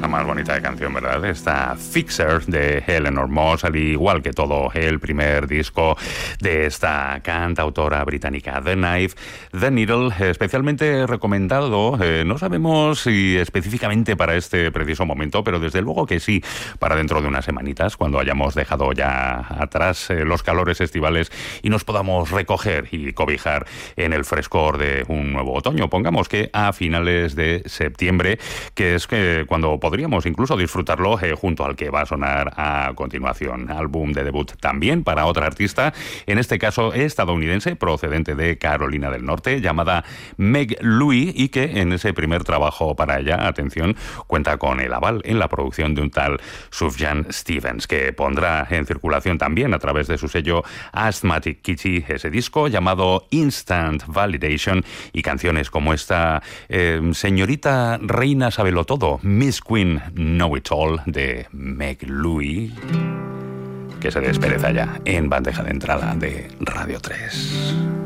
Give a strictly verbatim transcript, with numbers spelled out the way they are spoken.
más bonita de canción, ¿verdad? Esta Fixer de Eleanor Moss, al igual que todo el primer disco de esta cantautora británica, The Knife, The Needle, especialmente recomendado, eh, no sabemos si específicamente para este preciso momento, pero desde luego que sí, para dentro de unas semanitas, cuando hayamos dejado ya atrás eh, los calores estivales y nos podamos recoger y cobijar en el frescor de un nuevo otoño. Pongamos que a finales de septiembre, que es que cuando podríamos incluso disfrutarlo eh, junto al que va a sonar a continuación. Álbum de debut también para otra artista, en este caso estadounidense, procedente de Carolina del Norte, llamada Meg Louie, y que en ese primer trabajo para ella, atención, cuenta con el aval en la producción de un tal Sufjan Stevens, que pondrá en circulación también a través de su sello Asthmatic Kitty ese disco llamado Instant Validation, y canciones como esta eh, Señorita Reina Sabelo Todo, Miss Queen Know It All, de Meg Louie, que se despereza ya en bandeja de entrada de Radio tres.